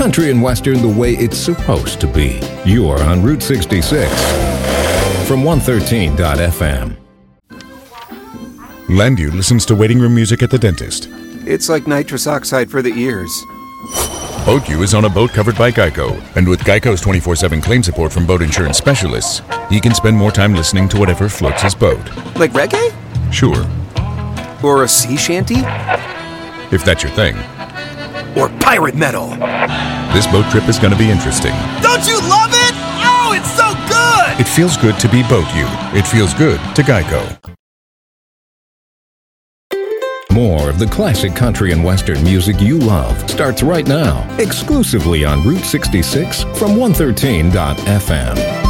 Country and Western the way it's supposed to be. You're on Route 66 from 113.fm. Landu listens to waiting room music at the dentist. It's like nitrous oxide for the ears. BoatU is on a boat covered by Geico, and with Geico's 24/7 claim support from boat insurance specialists, he can spend more time listening to whatever floats his boat. Like reggae? Sure. Or a sea shanty? If that's your thing. Or pirate metal? This boat trip is going to be interesting. Don't you love it? Oh, it's so good! It feels good to be BoatU. It feels good to Geico. More of the classic country and western music you love starts right now, exclusively on Route 66 from 113.fm.